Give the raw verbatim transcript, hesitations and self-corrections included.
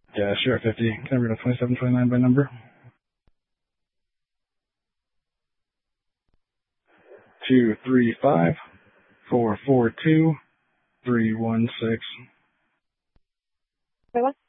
Yeah, sure, fifty. Can I read a twenty-seven twenty-nine by number? Two three five four four two three one six. Wait, what?